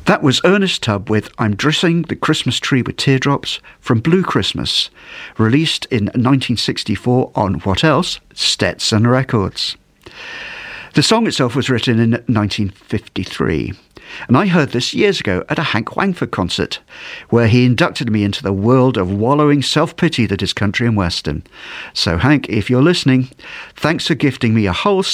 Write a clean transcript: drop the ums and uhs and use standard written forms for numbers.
That was Ernest Tubb with I'm Dressing the Christmas Tree with Teardrops from Blue Christmas, released in 1964 on what else? Stetson Records. The song itself was written in 1953, and I heard this years ago at a Hank Wangford concert, where he inducted me into the world of wallowing self-pity that is country and western. So Hank, if you're listening, thanks for gifting me a whole